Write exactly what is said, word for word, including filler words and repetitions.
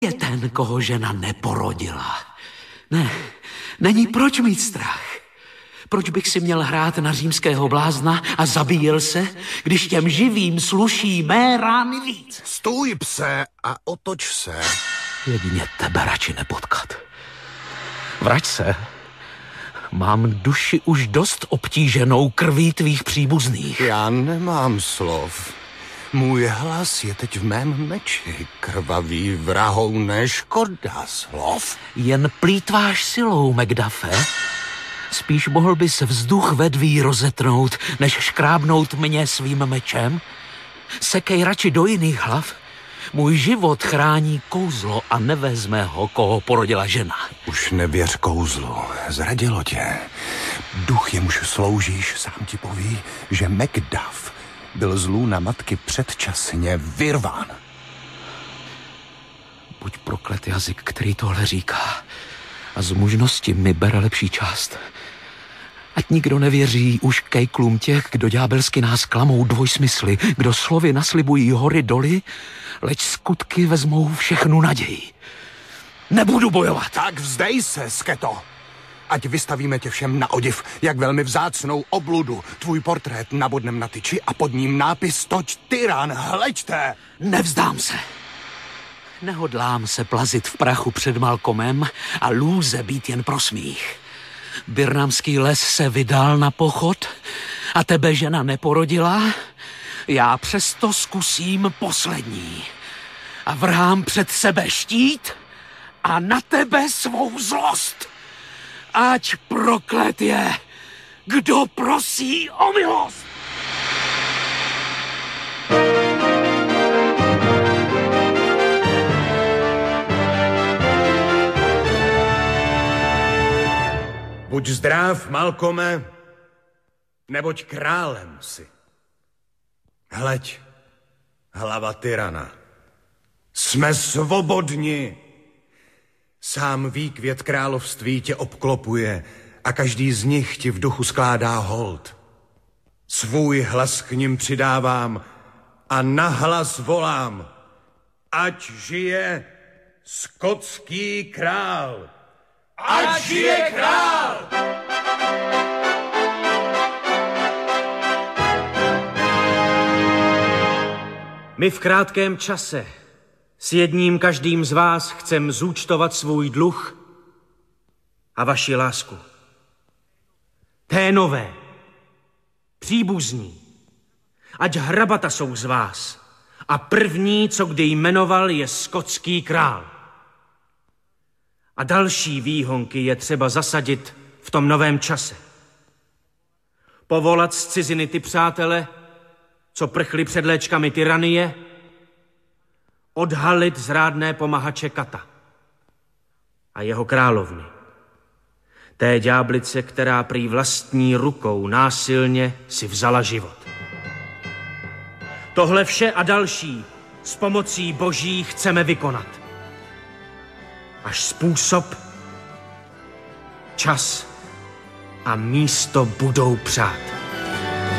je ten, koho žena neporodila. Ne, není proč mít strach. Proč bych si měl hrát na římského blázna a zabíjel se, když těm živým sluší mé rány víc? Stůj, pse, a otoč se. Jedině tebe radši nepotkat. Vrať se. Mám duši už dost obtíženou krví tvých příbuzných. Já nemám slov. Můj hlas je teď v mém meči. Krvavý vrahoune, škoda slov. Jen plýtváš silou, Macduffe. Spíš mohl bys vzduch vedví rozetnout, než škrábnout mě svým mečem. Sekej radši do jiných hlav. Můj život chrání kouzlo a nevezme ho, koho porodila žena. Už nevěř kouzlu, zradilo tě. Duch, jemuž sloužíš, sám ti poví, že Macduff byl z lůna matky předčasně vyrván. Buď proklet jazyk, který tohle říká, a z mužnosti mi bere lepší část. Ať nikdo nevěří už kejklům těch, kdo ďábelsky nás klamou dvojsmysly, kdo slovy naslibují hory doly, leč skutky vezmou všechnu naději. Nebudu bojovat. Tak vzdej se, sketo. Ať vystavíme tě všem na odiv, jak velmi vzácnou obludu. Tvůj portrét nabodnem na tyči a pod ním nápis Toť tyran, hleďte. Nevzdám se. Nehodlám se plazit v prachu před Malcolmem a lůze být jen pro smích. Birnamský les se vydal na pochod a tebe žena neporodila. Já přesto zkusím poslední. A vrhám před sebe štít a na tebe svou zlost. Ať proklet je, kdo prosí o milost. Buď zdrav, Malcolme, neboť králem si. Hleď, hlava tyrana. Jsme svobodni. Sám výkvět království tě obklopuje a každý z nich ti v duchu skládá hold. Svůj hlas k nim přidávám a nahlas volám. Ať žije skotský král. Ať žije král! My v krátkém čase s jedním každým z vás chcem zúčtovat svůj dluh a vaši lásku. Té nové, příbuzní, ať hrabata jsou z vás a první, co kdy jmenoval, je skotský král. A další výhonky je třeba zasadit v tom novém čase. Povolat z ciziny ty přátele, co prchli před léčkami tyranie, odhalit zrádné pomahače Kata a jeho královny. Té ďáblice, která prý vlastní rukou násilně si vzala život. Tohle vše a další s pomocí Boží chceme vykonat. Až způsob, čas a místo budou přát.